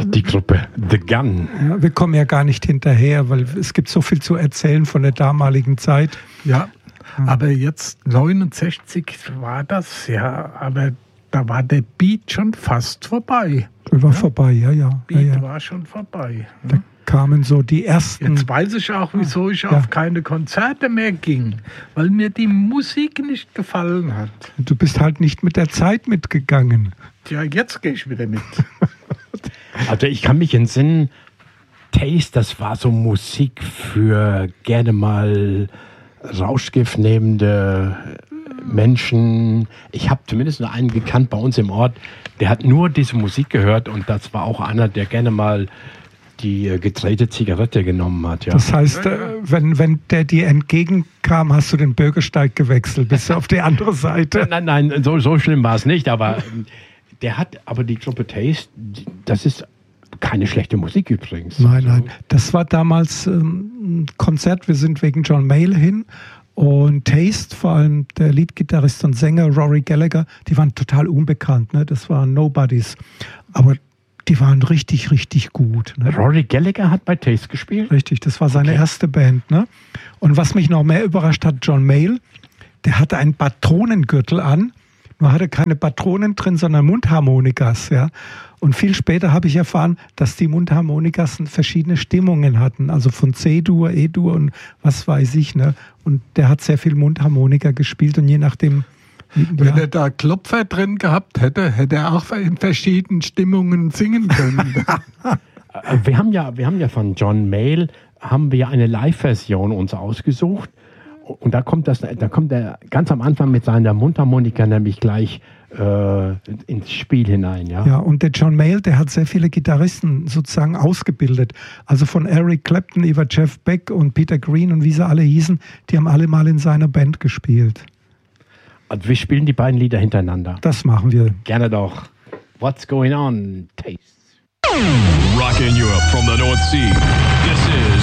Die Gruppe The Gun. Ja, wir kommen ja gar nicht hinterher, weil es gibt so viel zu erzählen von der damaligen Zeit. Ja, aber jetzt 69 war das, ja, aber da war der Beat schon fast vorbei. War vorbei, ja. Beat war schon vorbei. Da kamen so die ersten... Jetzt weiß ich auch, wieso ich auf keine Konzerte mehr ging, weil mir die Musik nicht gefallen hat. Du bist halt nicht mit der Zeit mitgegangen. Ja, jetzt gehe ich wieder mit. Also ich kann mich entsinnen, Taste, das war so Musik für gerne mal Rauschgift nehmende Menschen. Ich habe zumindest nur einen gekannt bei uns im Ort, der hat nur diese Musik gehört und das war auch einer, der gerne mal die gedrehte Zigarette genommen hat. Ja. Das heißt, wenn der dir entgegenkam, hast du den Bürgersteig gewechselt, bist du auf die andere Seite? Nein, so schlimm war es nicht, aber aber die Gruppe Taste, das ist keine schlechte Musik übrigens. Nein. Das war damals ein Konzert, wir sind wegen John Mayall hin und Taste, vor allem der Leadgitarrist und Sänger Rory Gallagher, die waren total unbekannt, ne? Das waren Nobodies, aber die waren richtig, richtig gut. Ne? Rory Gallagher hat bei Taste gespielt? Richtig, das war seine erste Band. Ne? Und was mich noch mehr überrascht hat, John Mayall, der hatte einen Patronengürtel an, nur hatte keine Patronen drin, sondern Mundharmonikas. Ja? Und viel später habe ich erfahren, dass die Mundharmonikas verschiedene Stimmungen hatten, also von C-Dur, E-Dur und was weiß ich. Ne? Und der hat sehr viel Mundharmonika gespielt und je nachdem... Wenn er da Klopfer drin gehabt hätte, hätte er auch in verschiedenen Stimmungen singen können. Wir haben ja von John Mayall eine Live-Version uns ausgesucht und da kommt er ganz am Anfang mit seiner Mundharmonika nämlich gleich ins Spiel hinein. Ja, und der John Mayall, der hat sehr viele Gitarristen sozusagen ausgebildet. Also von Eric Clapton über Jeff Beck und Peter Green und wie sie alle hießen, die haben alle mal in seiner Band gespielt. Also wir spielen die beiden Lieder hintereinander. Das machen wir. Gerne doch. What's going on, Taste? Rocking Europe from the North Sea. This is